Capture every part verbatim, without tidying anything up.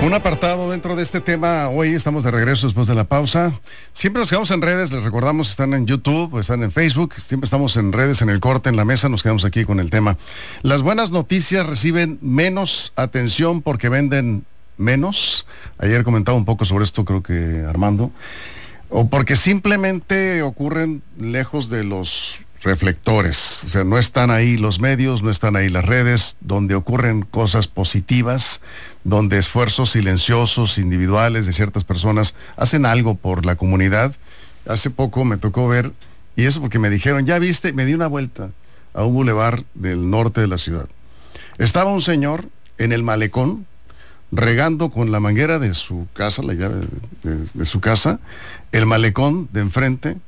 Un apartado dentro de este tema. Hoy estamos de regreso después de la pausa. Siempre nos quedamos en redes, les recordamos, están en YouTube, están en Facebook, siempre estamos en redes, en el corte, en la mesa, nos quedamos aquí con el tema. Las buenas noticias reciben menos atención porque venden menos. Ayer comentaba un poco sobre esto, creo que Armando. O porque simplemente ocurren lejos de los reflectores, o sea, no están ahí los medios, no están ahí las redes, donde ocurren cosas positivas, donde esfuerzos silenciosos, individuales de ciertas personas hacen algo por la comunidad. Hace poco me tocó ver, y eso porque me dijeron, ya viste, me di una vuelta a un bulevar del norte de la ciudad. Estaba un señor en el malecón, regando con la manguera de su casa, la llave de, de, de su casa, el malecón de enfrente,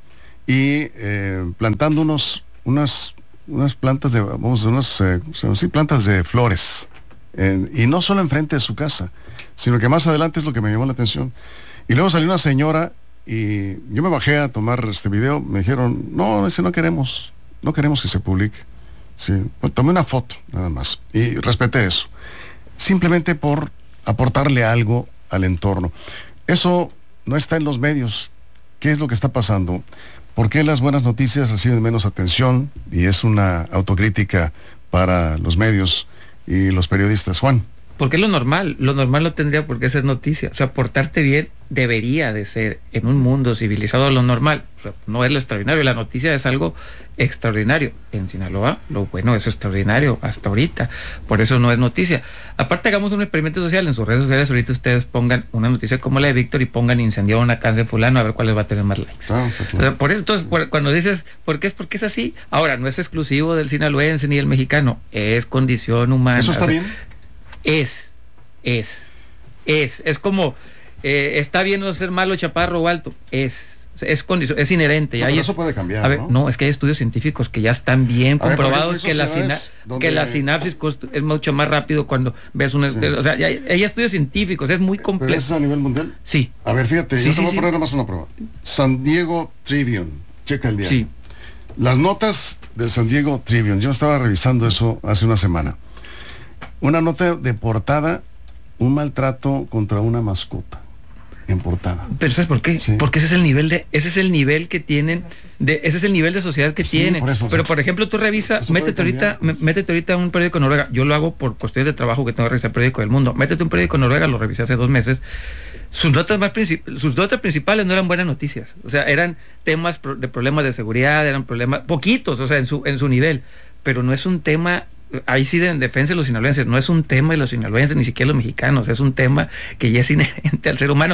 y eh, plantando unos, unas, unas plantas de, vamos, unas, eh, sí, plantas de flores, eh, y no solo enfrente de su casa, sino que más adelante es lo que me llamó la atención. Y luego salió una señora, y yo me bajé a tomar este video, me dijeron, no, ese no queremos, no queremos que se publique. Sí, pues, tomé una foto, nada más, y respeté eso, simplemente por aportarle algo al entorno. Eso no está en los medios. ¿Qué es lo que está pasando? ¿Por qué las buenas noticias reciben menos atención? Y es una autocrítica para los medios y los periodistas. Juan. Porque es lo normal, lo normal no tendría por qué ser noticia. O sea, portarte bien debería de ser, en un mundo civilizado, lo normal. O sea, no es lo extraordinario, la noticia es algo extraordinario. En Sinaloa, lo bueno es extraordinario hasta ahorita, por eso no es noticia. Aparte, hagamos un experimento social, en sus redes sociales ahorita ustedes pongan una noticia como la de Víctor y pongan incendiado una casa de fulano, a ver cuál les va a tener más likes. Ah, o sea, por eso, entonces, por, cuando dices, ¿por qué es? Porque es así. Ahora, no es exclusivo del sinaloense ni del mexicano, es condición humana. ¿Eso está o sea, bien? Es, es, es, es como, eh, está bien no ser malo, chaparro o alto, es, es condición, es inherente. No, hay eso puede cambiar, a ver, ¿no? no, es que hay estudios científicos que ya están bien a comprobados ver, que, la sina, donde... que la sinapsis es mucho más rápido cuando ves un, sí. O sea, hay, hay estudios científicos, es muy complejo. ¿Pero eso es a nivel mundial? Sí. A ver, fíjate, sí, yo te sí, voy sí. a poner más una prueba. San Diego Tribune, checa el día. Sí. Las notas del San Diego Tribune, yo estaba revisando eso hace una semana. Una nota de portada, un maltrato contra una mascota en portada. Pero ¿sabes por qué? Sí. Porque ese es el nivel de, ese es el nivel que tienen, de, ese es el nivel de sociedad que sí, tienen. Por eso, Pero o sea, por ejemplo, tú revisa, métete ahorita, cambiar, métete ahorita un periódico en Noruega. Yo lo hago por cuestiones de trabajo que tengo que revisar el periódico del mundo. Métete un periódico en Noruega, lo revisé hace dos meses. Sus notas más princip- sus notas principales no eran buenas noticias. O sea, eran temas pro- de problemas de seguridad, eran problemas, poquitos, o sea, en su, en su nivel. Pero no es un tema. Ahí sí, en defensa de los sinaloenses, no es un tema de los sinaloenses, ni siquiera los mexicanos, es un tema que ya es inherente al ser humano,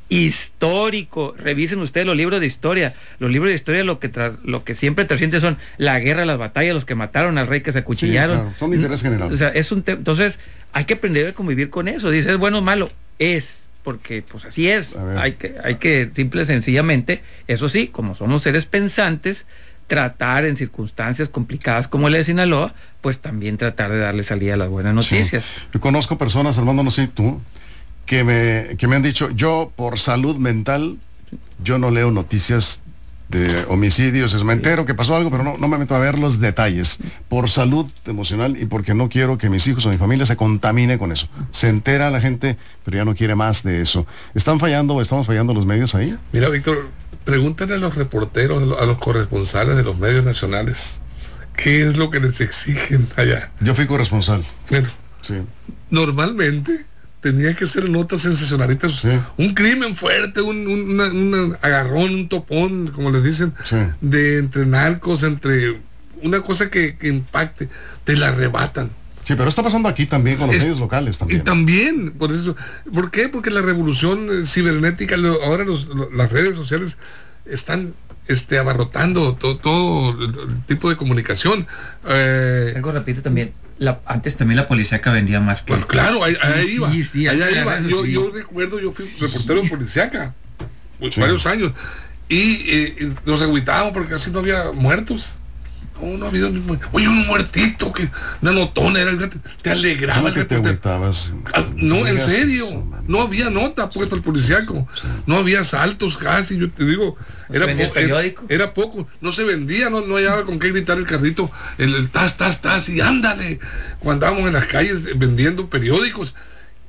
histórico. Revisen ustedes los libros de historia, los libros de historia lo que tra- lo que siempre trasciende son la guerra, las batallas, los que mataron al rey, que se acuchillaron. Sí, claro, son de interés general. O sea, es un tema, entonces hay que aprender a convivir con eso. Dices, ¿es bueno o malo? Es, porque pues así es, hay que, hay que simple y sencillamente, eso sí, como somos seres pensantes, tratar en circunstancias complicadas como la de Sinaloa, pues también tratar de darle salida a las buenas noticias. Sí. Yo conozco personas, Armando, no sé tú, que me, que me han dicho, yo por salud mental, yo no leo noticias de homicidios, es me entero que pasó algo, pero no, no me meto a ver los detalles, por salud emocional y porque no quiero que mis hijos o mi familia se contamine con eso. Se entera la gente, pero ya no quiere más de eso. ¿Están fallando o estamos fallando los medios ahí? Mira, Víctor, pregúntale a los reporteros, a los corresponsales de los medios nacionales, ¿qué es lo que les exigen allá? Yo fui corresponsal. Bueno, sí. Normalmente tenía que ser notas sensacionalistas, sí. Un crimen fuerte, un, un una, una agarrón, un topón, como les dicen, sí. De entre narcos, entre una cosa que, que impacte, te la arrebatan. Sí, pero está pasando aquí también con los es, medios locales también. Y también, por eso, ¿por qué? Porque la revolución cibernética, ahora los, las redes sociales están este, abarrotando todo, todo el tipo de comunicación. Eh, Algo repito también. La, antes también la policíaca vendía más que... Bueno, claro, ahí, ahí sí, iba. Sí, sí, allá ahí iba. Yo, sí. yo recuerdo, yo fui reportero de policíaca sí. varios años. Y eh, nos agüitábamos porque casi no había muertos. No, no había un, oye, un muertito, que una notona era el, te alegraba el que te agüitabas. Ah, no, en serio, eso, no había nota pues para el policíaco, sí. No había asaltos casi, yo te digo, era, po- era, era poco, no se vendía, no, no hallaba con qué gritar el carrito, el, el tas, tas, tas, y ándale, cuando andábamos en las calles vendiendo periódicos,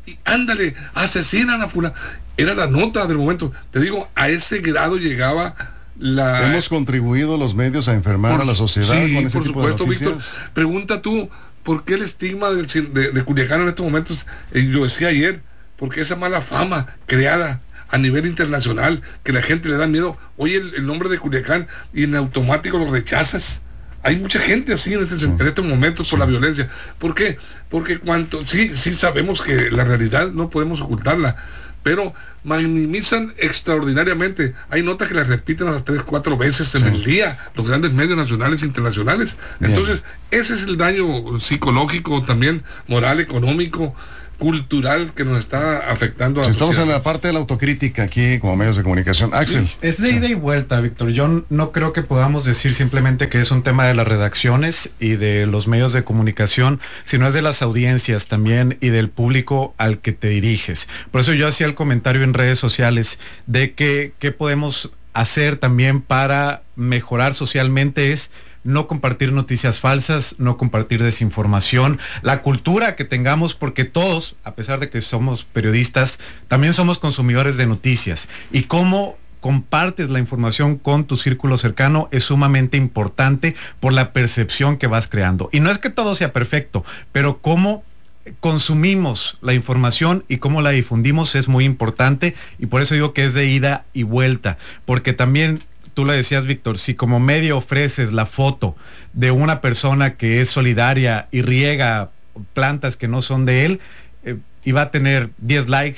y ándale, asesinan a fulano. Era la nota del momento. Te digo, a ese grado llegaba la... Hemos contribuido los medios a enfermar por, a la sociedad sí, con ese por tipo supuesto, de noticias. Víctor, pregunta tú, ¿por qué el estigma del, de, de Culiacán en estos momentos? Eh, yo decía ayer, porque esa mala fama creada a nivel internacional, que la gente le da miedo, oye el, el nombre de Culiacán y en automático lo rechazas. Hay mucha gente así en, este, sí. en estos momentos por sí. la violencia. ¿Por qué? Porque cuanto, sí, sí sabemos que la realidad no podemos ocultarla, pero minimizan extraordinariamente. Hay notas que las repiten hasta tres, cuatro veces en sí. el día, los grandes medios nacionales e internacionales. Bien. Entonces, ese es el daño psicológico, también moral, económico, cultural que nos está afectando a sí, estamos en la parte de la autocrítica aquí como medios de comunicación. Axel. Sí, es de ida y vuelta, Víctor. Yo no creo que podamos decir simplemente que es un tema de las redacciones y de los medios de comunicación, sino es de las audiencias también y del público al que te diriges. Por eso yo hacía el comentario en redes sociales de que qué podemos hacer también para mejorar socialmente es no compartir noticias falsas, no compartir desinformación, la cultura que tengamos, porque todos, a pesar de que somos periodistas, también somos consumidores de noticias. Y cómo compartes la información con tu círculo cercano es sumamente importante por la percepción que vas creando. Y no es que todo sea perfecto, pero cómo consumimos la información y cómo la difundimos es muy importante, y por eso digo que es de ida y vuelta, porque también tú le decías, Víctor, si como medio ofreces la foto de una persona que es solidaria y riega plantas que no son de él, eh, y va a tener diez likes,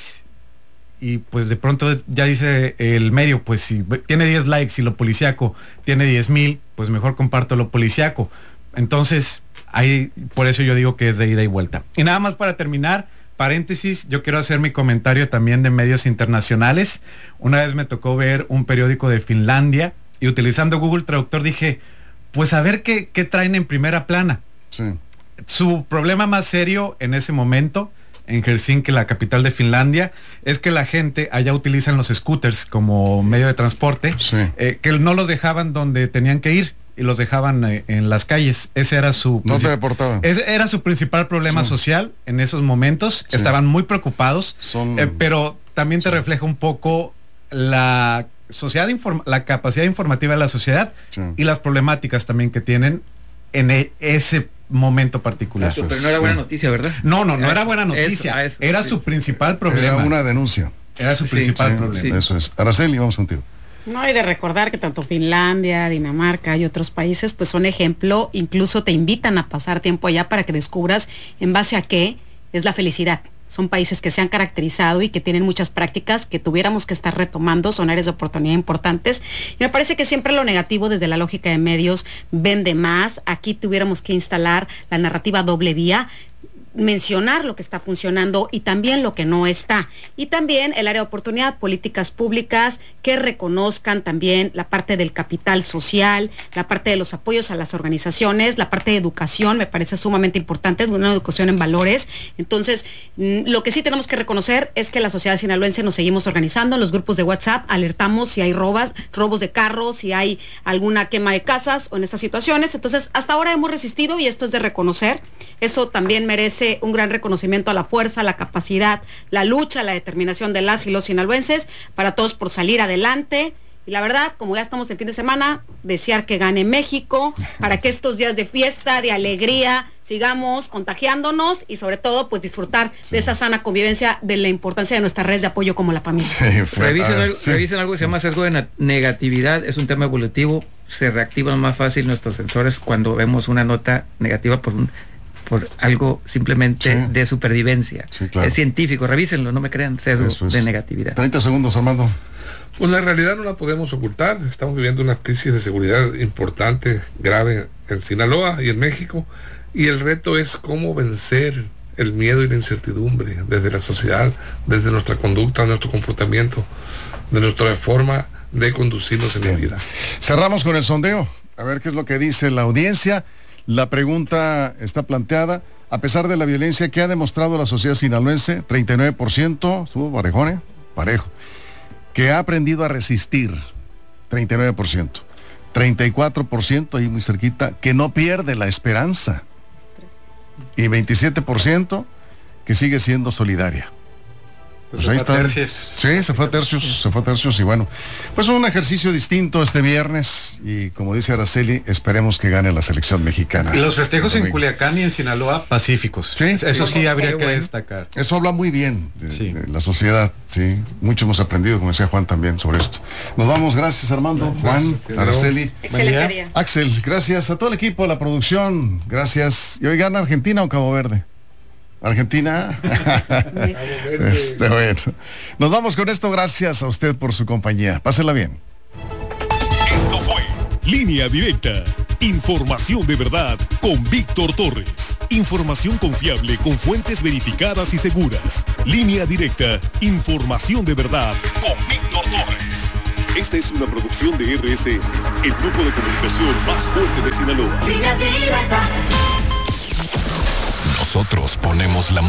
y pues de pronto ya dice el medio, pues si tiene diez likes y lo policíaco tiene diez mil, pues mejor comparto lo policíaco. Entonces, ahí, por eso yo digo que es de ida y vuelta. Y nada más para terminar, paréntesis, yo quiero hacer mi comentario también de medios internacionales. Una vez me tocó ver un periódico de Finlandia y utilizando Google Traductor dije, pues a ver qué, qué traen en primera plana. Sí. Su problema más serio en ese momento, en Helsinki, la capital de Finlandia, es que la gente allá utilizan los scooters como medio de transporte, sí. eh, que no los dejaban donde tenían que ir y los dejaban eh, en las calles. Ese era su no te deportaban. Ese era su principal problema sí. social en esos momentos. Sí. Estaban muy preocupados, Son... eh, pero también te sí. refleja un poco la sociedad inform la capacidad informativa de la sociedad sí. y las problemáticas también que tienen en e ese momento particular. Eso, pero no era buena noticia, ¿verdad? No, no, no era buena noticia. Eso, eso, era sí. su principal problema. Era una denuncia. Era su sí, principal sí, problema. Sí. Eso es. Araceli, vamos contigo. No, hay de recordar que tanto Finlandia, Dinamarca y otros países pues son ejemplo, incluso te invitan a pasar tiempo allá para que descubras en base a qué es la felicidad. Son países que se han caracterizado y que tienen muchas prácticas que tuviéramos que estar retomando, son áreas de oportunidad importantes. Y me parece que siempre lo negativo desde la lógica de medios vende más. Aquí tuviéramos que instalar la narrativa doble vía, mencionar lo que está funcionando y también lo que no está. Y también el área de oportunidad, políticas públicas que reconozcan también la parte del capital social, la parte de los apoyos a las organizaciones, la parte de educación, me parece sumamente importante, una educación en valores. Entonces, lo que sí tenemos que reconocer es que la sociedad sinaloense nos seguimos organizando, en los grupos de WhatsApp alertamos si hay robas, robos de carros, si hay alguna quema de casas o en estas situaciones. Entonces, hasta ahora hemos resistido y esto es de reconocer. Eso también merece un gran reconocimiento a la fuerza, la capacidad, la lucha, la determinación de las y los sinaloenses, para todos por salir adelante. Y la verdad, como ya estamos en fin de semana, desear que gane México, para que estos días de fiesta, de alegría, sigamos contagiándonos y sobre todo pues disfrutar sí. de esa sana convivencia, de la importancia de nuestras redes de apoyo como la familia. Sí, revisen, algo, sí. revisen algo que se llama sesgo de negatividad, es un tema evolutivo, se reactivan más fácil nuestros sensores cuando vemos una nota negativa por un por algo simplemente sí. de supervivencia. Sí, claro. Es científico, revísenlo, no me crean, sesgo es. de negatividad. treinta segundos, Armando. Pues la realidad no la podemos ocultar. Estamos viviendo una crisis de seguridad importante, grave en Sinaloa y en México, y el reto es cómo vencer el miedo y la incertidumbre desde la sociedad, desde nuestra conducta, nuestro comportamiento, de nuestra forma de conducirnos en la vida. Cerramos con el sondeo, a ver qué es lo que dice la audiencia. La pregunta está planteada: a pesar de la violencia que ha demostrado la sociedad sinaloense, treinta y nueve por ciento, estuvo parejón, ¿eh? parejo, que ha aprendido a resistir, treinta y nueve por ciento, treinta y cuatro por ciento, ahí muy cerquita, que no pierde la esperanza, y veintisiete por ciento que sigue siendo solidaria. Pues ahí está. Tercios. Sí, se fue a tercios, se fue a tercios y bueno, pues un ejercicio distinto este viernes y como dice Araceli, esperemos que gane la selección mexicana. Y los festejos en Culiacán y en Sinaloa pacíficos. Sí, eso sí, sí habría que bueno. destacar. Eso habla muy bien de, sí. de la sociedad, sí. Mucho hemos aprendido, como decía Juan también, sobre esto. Nos vamos, gracias Armando, Juan, Araceli. Excelente. Axel, gracias a todo el equipo, a la producción, gracias. ¿Y hoy gana Argentina o Cabo Verde? Argentina. este, bueno. Nos vamos con esto, gracias a usted por su compañía. Pásela bien. Esto fue Línea Directa. Información de verdad con Víctor Torres. Información confiable con fuentes verificadas y seguras. Línea Directa. Información de verdad con Víctor Torres. Esta es una producción de R S N, el grupo de comunicación más fuerte de Sinaloa. Línea Directa. Nosotros ponemos la